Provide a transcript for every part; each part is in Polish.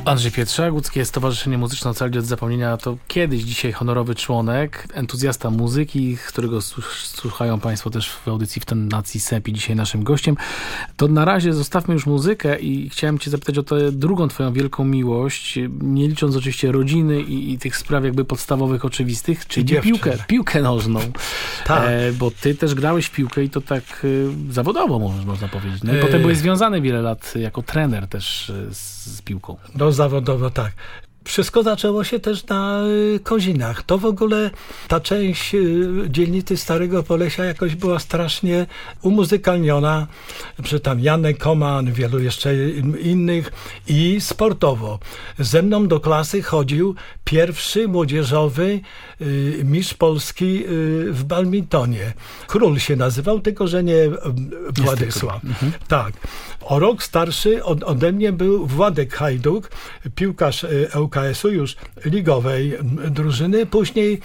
Andrzej Pietrzak, Łódzkie Stowarzyszenie Muzyczne Ocalić od Zapomnienia to kiedyś, dzisiaj honorowy członek, entuzjasta muzyki, którego słuchają Państwo też w audycji w tonacji Sepi, dzisiaj naszym gościem. To na razie zostawmy już muzykę i chciałem Cię zapytać o tę drugą Twoją wielką miłość, nie licząc oczywiście rodziny i tych spraw jakby podstawowych, oczywistych, czyli piłkę nożną. Tak. Bo Ty też grałeś w piłkę i to tak zawodowo można powiedzieć. No i potem byłeś związany wiele lat jako trener też z piłką. No zawodowo tak. Wszystko zaczęło się też na Kozinach. To w ogóle ta część dzielnicy Starego Polesia jakoś była strasznie umuzykalniona. Że tam Janek Koman, wielu jeszcze innych i sportowo. Ze mną do klasy chodził pierwszy młodzieżowy mistrz Polski w badmintonie. Król się nazywał, tylko że nie Władysław. Tak. O rok starszy ode mnie był Władek Hajduk, piłkarz ŁKS-u już ligowej drużyny. Później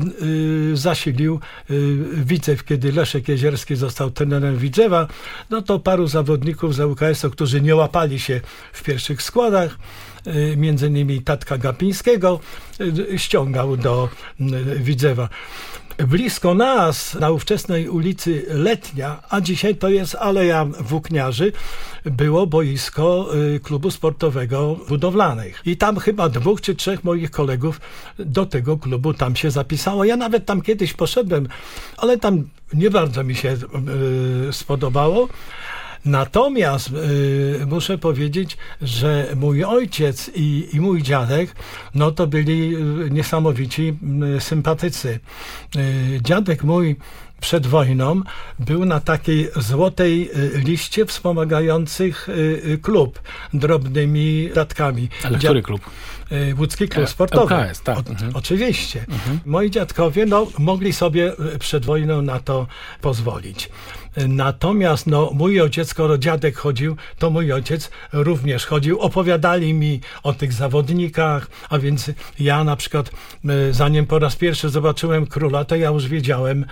zasilił Widzew, kiedy Leszek Jezierski został trenerem Widzewa. No to paru zawodników z ŁKS-u, którzy nie łapali się w pierwszych składach, między innymi Tatka Gapińskiego, ściągał do Widzewa. Blisko nas, na ówczesnej ulicy Letnia, a dzisiaj to jest Aleja Włókniarzy, było boisko klubu sportowego Budowlanych. I tam chyba 2 czy 3 moich kolegów do tego klubu tam się zapisało. Ja nawet tam kiedyś poszedłem, ale tam nie bardzo mi się spodobało. Natomiast muszę powiedzieć, że mój ojciec i mój dziadek, no to byli niesamowici sympatycy. Dziadek mój przed wojną był na takiej złotej liście wspomagających klub drobnymi datkami. Ale który klub? Łódzki Klub Sportowy. ŁKS, tak. Oczywiście. Moi dziadkowie mogli sobie przed wojną na to pozwolić. Natomiast mój ojciec, skoro dziadek chodził, to mój ojciec również chodził. Opowiadali mi o tych zawodnikach, a więc ja na przykład, zanim po raz pierwszy zobaczyłem Króla, to ja już wiedziałem,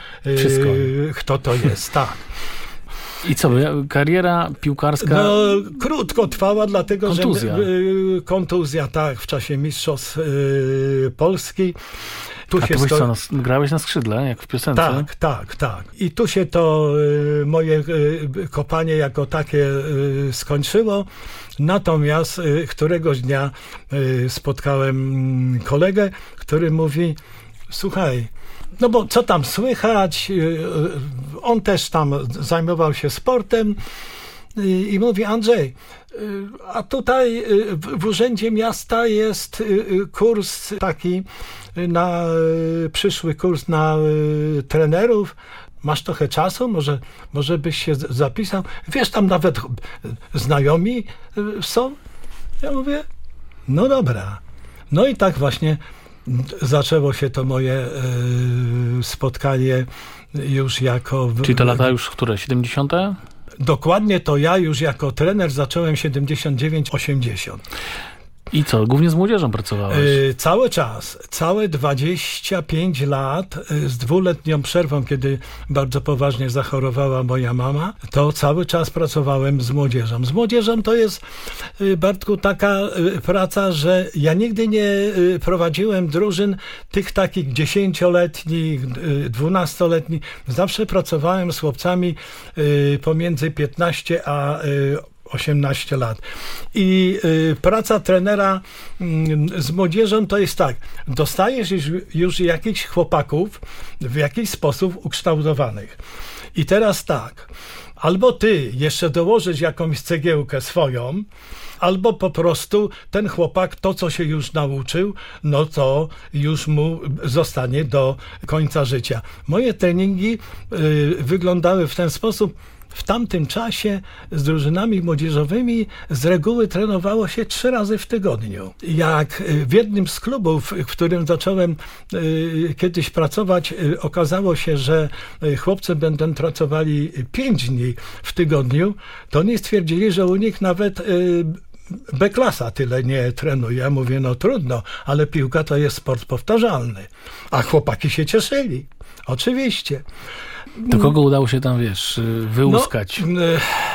kto to jest. Tak. I co, kariera piłkarska? No, krótko trwała, dlatego kontuzja. Że kontuzja, tak, w czasie Mistrzostw Polski. Grałeś na skrzydle, jak w piosence? Tak. I tu się to moje kopanie jako takie skończyło. Natomiast któregoś dnia spotkałem kolegę, który mówi: słuchaj, no bo co tam słychać? On też tam zajmował się sportem i mówi: Andrzej, a tutaj w Urzędzie Miasta jest kurs taki, przyszły kurs na trenerów. Masz trochę czasu? Może byś się zapisał? Wiesz, tam nawet znajomi są? Ja mówię: no dobra. No i tak właśnie zaczęło się to moje spotkanie już jako... Czyli to lata już które? 70? Dokładnie to ja już jako trener zacząłem 79-80. I co? Głównie z młodzieżą pracowałeś? Cały czas. Całe 25 lat z 2-letnią przerwą, kiedy bardzo poważnie zachorowała moja mama, to cały czas pracowałem z młodzieżą. Z młodzieżą to jest, Bartku, taka praca, że ja nigdy nie prowadziłem drużyn tych takich 10-letnich, 12-letnich. Zawsze pracowałem z chłopcami pomiędzy 15 a 18 lat. I praca trenera z młodzieżą to jest tak: dostajesz już jakichś chłopaków w jakiś sposób ukształtowanych. I teraz tak, albo ty jeszcze dołożysz jakąś cegiełkę swoją, albo po prostu ten chłopak to, co się już nauczył, no to już mu zostanie do końca życia. Moje treningi wyglądały w ten sposób. W tamtym czasie z drużynami młodzieżowymi z reguły trenowało się 3 razy w tygodniu. Jak w jednym z klubów, w którym zacząłem kiedyś pracować, okazało się, że chłopcy będą pracowali 5 dni w tygodniu, to oni stwierdzili, że u nich nawet B-klasa tyle nie trenuje. Ja mówię: no trudno, ale piłka to jest sport powtarzalny. A chłopaki się cieszyli. Oczywiście. Do kogo udało się tam, wyłuskać?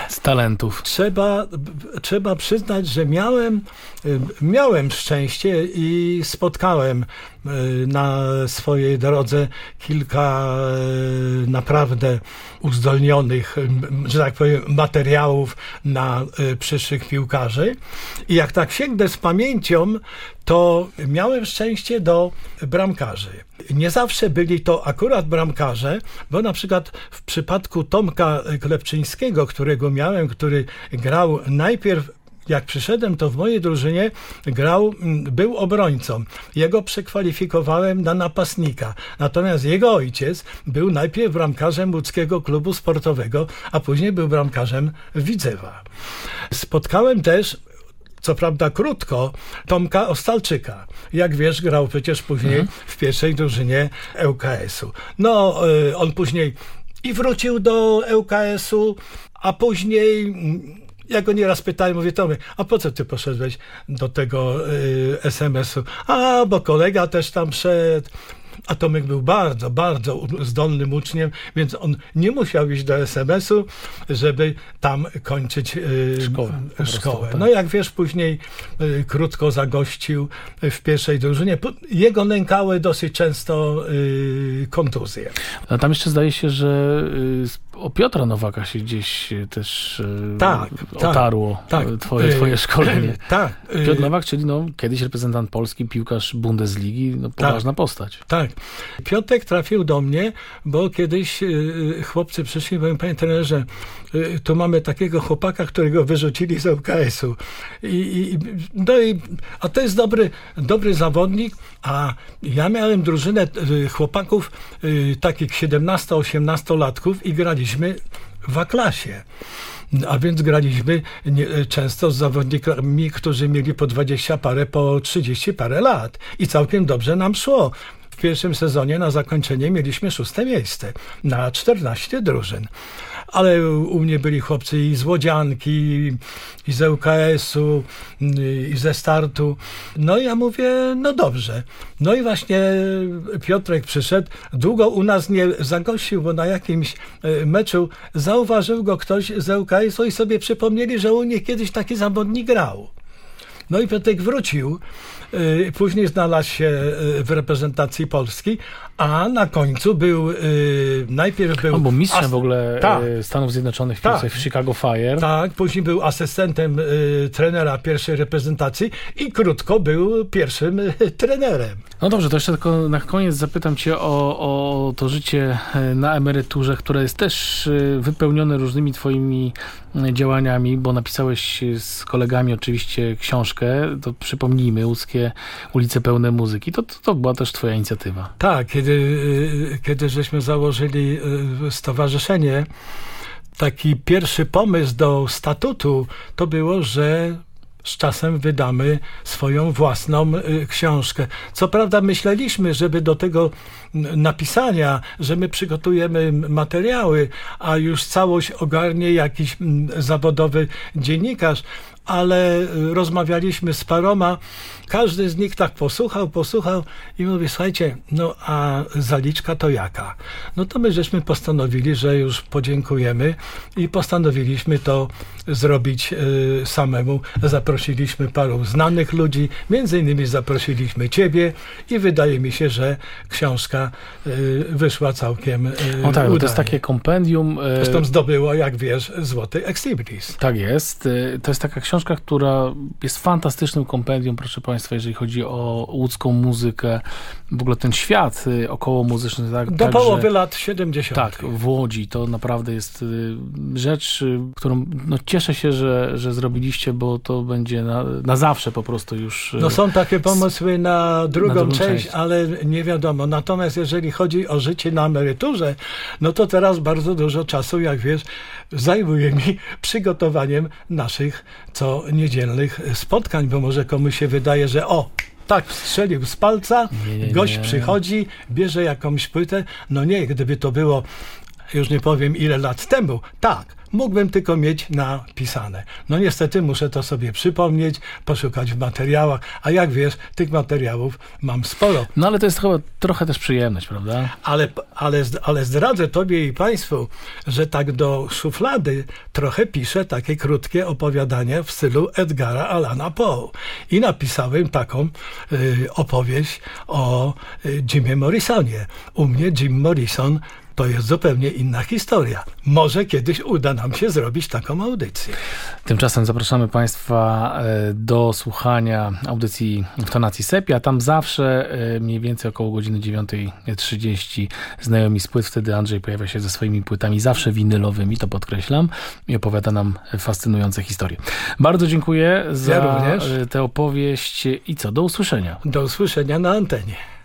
z talentów. Trzeba przyznać, że miałem szczęście i spotkałem na swojej drodze kilka naprawdę uzdolnionych, że tak powiem, materiałów na przyszłych piłkarzy. I jak tak sięgnę z pamięcią, to miałem szczęście do bramkarzy. Nie zawsze byli to akurat bramkarze, bo na przykład w przypadku Tomka Klepczyńskiego, którego miałem, który grał najpierw, jak przyszedłem, to w mojej drużynie był obrońcą. Jego przekwalifikowałem na napastnika. Natomiast jego ojciec był najpierw bramkarzem łódzkiego klubu sportowego, a później był bramkarzem Widzewa. Spotkałem też, co prawda krótko, Tomka Ostalczyka. Jak wiesz, grał przecież później w pierwszej drużynie ŁKS-u. No, on później i wrócił do ŁKS-u, a później... Ja go nieraz pytałem, mówię, Tomek, a po co ty poszedłeś do tego SMS-u? A, bo kolega też tam szedł. A Tomek był bardzo, bardzo zdolnym uczniem, więc on nie musiał iść do SMS-u, żeby tam kończyć szkołę. Tak. No jak wiesz, później krótko zagościł w pierwszej drużynie. Jego nękały dosyć często kontuzje. A tam jeszcze zdaje się, że o Piotra Nowaka się gdzieś też otarło twoje szkolenie. Tak. Piotr Nowak, czyli kiedyś reprezentant Polski, piłkarz Bundesligi, poważna postać. Tak. Piotrek trafił do mnie, bo kiedyś chłopcy przyszli, powiem, panie trenerze, tu mamy takiego chłopaka, którego wyrzucili z ŁKS-u. A to jest dobry zawodnik, a ja miałem drużynę chłopaków takich 17-18-latków i graliśmy w A-klasie. A więc graliśmy często z zawodnikami, którzy mieli po 20 parę, po 30 parę lat. I całkiem dobrze nam szło. W pierwszym sezonie na zakończenie mieliśmy 6. miejsce na 14 drużyn. Ale u mnie byli chłopcy i z Łodzianki, i z ŁKS-u, i ze Startu. No i ja mówię, no dobrze. No i właśnie Piotrek przyszedł. Długo u nas nie zagościł, bo na jakimś meczu zauważył go ktoś z ŁKS-u i sobie przypomnieli, że u mnie kiedyś taki zawodnik grał. No i Piotrek wrócił. Później znalazł się w reprezentacji Polski, a na końcu najpierw był... On był mistrzem w ogóle Stanów Zjednoczonych w Chicago Fire. Tak, później był asystentem trenera pierwszej reprezentacji i krótko był pierwszym trenerem. No dobrze, to jeszcze tylko na koniec zapytam cię o to życie na emeryturze, które jest też wypełnione różnymi twoimi działaniami, bo napisałeś z kolegami oczywiście książkę, to przypomnijmy, Łódzkie ulice pełne muzyki. To była też twoja inicjatywa. Tak, kiedy żeśmy założyli stowarzyszenie, taki pierwszy pomysł do statutu to było, że z czasem wydamy swoją własną książkę. Co prawda myśleliśmy, żeby do tego napisania, że my przygotujemy materiały, a już całość ogarnie jakiś zawodowy dziennikarz, ale rozmawialiśmy z paroma, każdy z nich tak posłuchał i mówi, słuchajcie, no a zaliczka to jaka? No to my żeśmy postanowili, że już podziękujemy i postanowiliśmy to zrobić samemu. Zaprosiliśmy paru znanych ludzi, między innymi zaprosiliśmy ciebie i wydaje mi się, że książka wyszła całkiem udanie. To jest takie kompendium. Zresztą zdobyło, jak wiesz, złoty Exlibris. Tak jest. To jest taka książka, która jest fantastycznym kompendium, proszę Państwa, jeżeli chodzi o łódzką muzykę, w ogóle ten świat okołomuzyczny. Do połowy lat 70. Tak, w Łodzi. To naprawdę jest rzecz, którą cieszę się, że zrobiliście, bo to będzie na zawsze po prostu już... No są takie pomysły na drugą część, ale nie wiadomo. Natomiast jeżeli chodzi o życie na emeryturze, no to teraz bardzo dużo czasu, jak wiesz, zajmuje mi przygotowaniem naszych co niedzielnych spotkań, bo może komuś się wydaje, że tak strzelił z palca, gość przychodzi, bierze jakąś płytę. No nie, gdyby to było już nie powiem ile lat temu, tak, mógłbym tylko mieć napisane. No niestety muszę to sobie przypomnieć, poszukać w materiałach, a jak wiesz, tych materiałów mam sporo. No ale to jest trochę też przyjemność, prawda? Ale zdradzę tobie i państwu, że tak do szuflady trochę piszę takie krótkie opowiadania w stylu Edgara Allana Poe. I napisałem taką opowieść o Jimie Morrisonie. U mnie Jim Morrison to jest zupełnie inna historia. Może kiedyś uda nam się zrobić taką audycję. Tymczasem zapraszamy Państwa do słuchania audycji w tonacji sepia. Tam zawsze mniej więcej około godziny 9:30 znajomi z płyt. Wtedy Andrzej pojawia się ze swoimi płytami, zawsze winylowymi, to podkreślam, i opowiada nam fascynujące historie. Bardzo dziękuję za tę opowieść i do usłyszenia. Do usłyszenia na antenie.